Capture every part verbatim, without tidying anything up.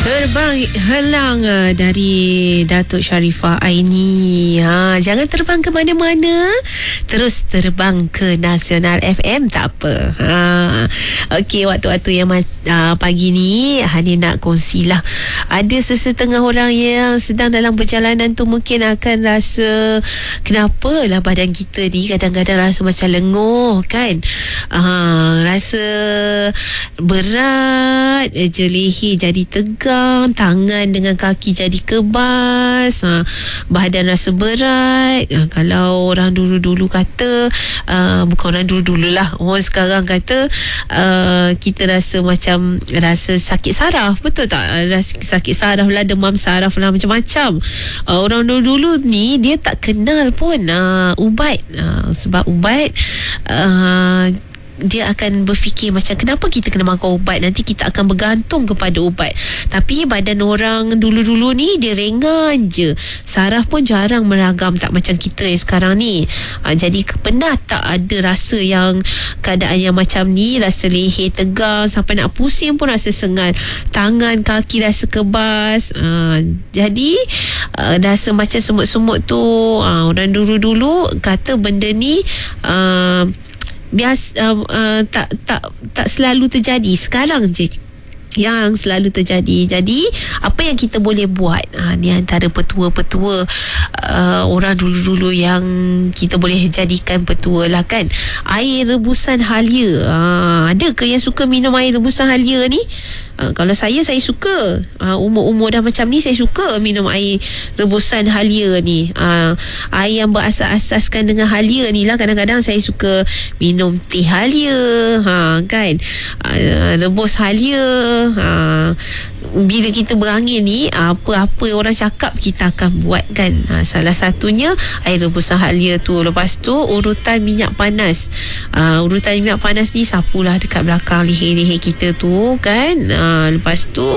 Terbang helang uh, dari Datuk Sharifah Aini. Ha, jangan terbang ke mana-mana. Terus terbang ke Nasional F M, tak apa. Ha, okey, waktu-waktu yang uh, pagi ni Hani nak kongsilah. Ada sesetengah orang yang sedang dalam perjalanan tu mungkin akan rasa kenapa lah badan kita ni kadang-kadang rasa macam lenguh kan. Uh, rasa berat je, leher jadi tegang, tangan dengan kaki jadi kebas, ha, badan rasa berat. Ha, kalau orang dulu-dulu kata, uh, bukan orang dulu-dulu lah, orang sekarang kata uh, kita rasa macam rasa sakit saraf, betul tak? Rasa sakit saraf lah, demam saraf lah, macam-macam. Uh, orang dulu-dulu ni dia tak kenal pun uh, ubat, uh, sebab ubat uh, dia akan berfikir macam kenapa kita kena makan ubat, nanti kita akan bergantung kepada ubat. Tapi badan orang dulu-dulu ni dia ringan je, saraf pun jarang meragam, tak macam kita yang sekarang ni. ha, Jadi pernah tak ada rasa yang keadaan yang macam ni, rasa leher tegang, sampai nak pusing pun rasa sengal, tangan kaki rasa kebas. ha, Jadi uh, rasa macam semut-semut tu, ha, orang dulu-dulu kata benda ni uh, biasa, uh, uh, tak tak tak selalu terjadi, sekarang je yang selalu terjadi. Jadi apa yang kita boleh buat, ha, ni antara petua-petua uh, orang dulu-dulu yang kita boleh jadikan petua lah kan. Air rebusan halia, ha, ada ke yang suka minum air rebusan halia ni? Ha, kalau saya, saya suka. ha, Umur-umur dah macam ni, saya suka minum air rebusan halia ni. ha, Air yang berasas-asaskan dengan halia ni lah. Kadang-kadang saya suka minum teh halia, ha, kan. ha, Rebus halia. ha, Bila kita berangin ni, apa-apa orang cakap kita akan buat kan. ha, Salah satunya air rebusan halia tu. Lepas tu urutan minyak panas. ha, Urutan minyak panas ni sapulah dekat belakang leher-leher kita tu kan. ha, Lepas tu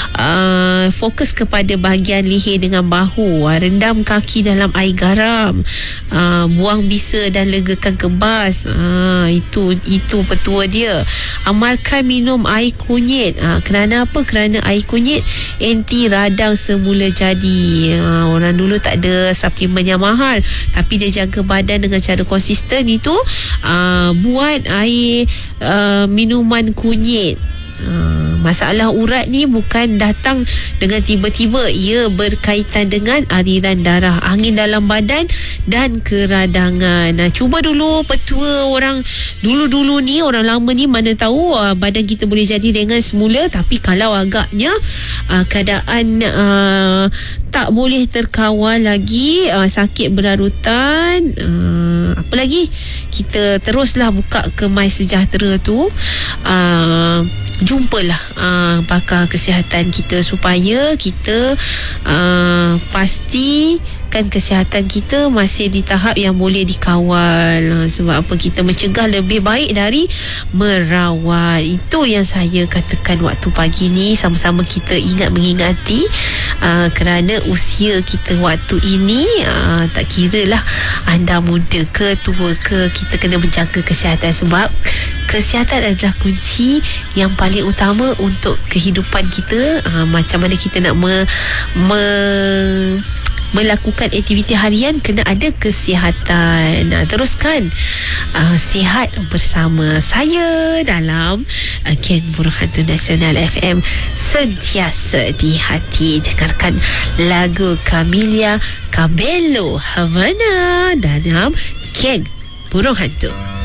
uh, fokus kepada bahagian leher dengan bahu. uh, Rendam kaki dalam air garam. uh, Buang bisa dan legakan kebas. uh, Itu itu petua dia. Amalkan minum air kunyit. uh, Kerana apa? Kerana air kunyit anti radang semula jadi. uh, Orang dulu tak ada suplemen yang mahal, tapi dia jaga badan dengan cara konsisten itu. uh, Buat air uh, minuman kunyit. Uh, masalah urat ni bukan datang dengan tiba-tiba, ia berkaitan dengan aliran darah, angin dalam badan dan keradangan. Nah, cuba dulu petua orang dulu-dulu ni, orang lama ni, mana tahu uh, badan kita boleh jadi ringan semula. Tapi kalau agaknya uh, keadaan uh, tak boleh terkawal lagi, uh, sakit berlarutan, uh, apa lagi, kita teruslah buka ke My Sejahtera tu. uh, Jumpalah uh, pakar kesihatan kita supaya kita uh, pastikan kesihatan kita masih di tahap yang boleh dikawal. uh, Sebab apa? Kita mencegah lebih baik dari merawat. Itu yang saya katakan waktu pagi ni. Sama-sama kita ingat mengingati, uh, kerana usia kita waktu ini, uh, tak kira lah anda muda ke tua ke, kita kena menjaga kesihatan. Sebab kesihatan adalah kunci yang paling utama untuk kehidupan kita. Ha, macam mana kita nak me, me, melakukan aktiviti harian, kena ada kesihatan. Nah, teruskan uh, sihat bersama saya dalam uh, Ken Burhanto Nasional F M, sentiasa di hati. Dengarkan lagu Camila Cabello Havana dalam Ken Burhanto.